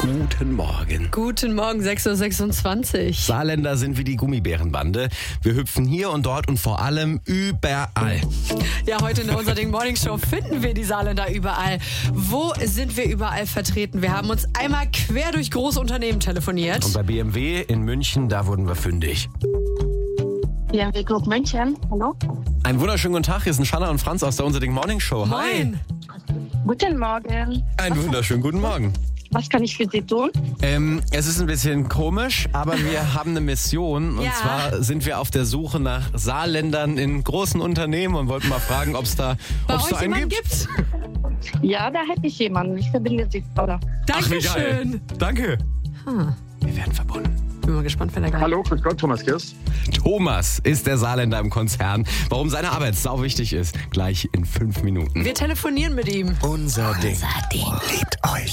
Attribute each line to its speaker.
Speaker 1: Guten Morgen.
Speaker 2: Guten Morgen, 6.26 Uhr.
Speaker 1: Saarländer sind wie die Gummibärenbande. Wir hüpfen hier und dort und vor allem überall.
Speaker 2: Ja, heute in der Unser Ding Morning Show finden wir die Saarländer überall. Wo sind wir überall vertreten? Wir haben uns einmal quer durch große Unternehmen telefoniert.
Speaker 1: Und bei BMW in München, da wurden wir fündig.
Speaker 3: BMW Group München, hallo.
Speaker 1: Einen wunderschönen guten Tag, hier sind Shanna und Franz aus der Unser Ding Morning Show. Hi.
Speaker 2: Moin.
Speaker 3: Guten Morgen.
Speaker 1: Einen wunderschönen guten Morgen.
Speaker 3: Was kann ich für Sie tun?
Speaker 1: Es ist ein bisschen komisch, aber wir haben eine Mission. Und
Speaker 2: Ja.
Speaker 1: zwar sind wir auf der Suche nach Saarländern in großen Unternehmen und wollten mal fragen, ob es da
Speaker 2: Bei
Speaker 1: einen
Speaker 2: euch jemanden
Speaker 1: gibt.
Speaker 2: gibt's?
Speaker 3: Ja, da hätte ich jemanden. Ich verbinde Sie, oder?
Speaker 1: Ach, wie geil.
Speaker 2: Dankeschön.
Speaker 1: Danke. Wir werden verbunden.
Speaker 2: Bin mal gespannt, wer da gleich...
Speaker 4: Hallo, grüß Gott, Thomas Kirst.
Speaker 1: Thomas ist der Saarländer im Konzern. Warum seine Arbeit sau wichtig ist, gleich in 5 Minuten.
Speaker 2: Wir telefonieren mit ihm.
Speaker 1: Unser Ding.
Speaker 5: Liebt euch.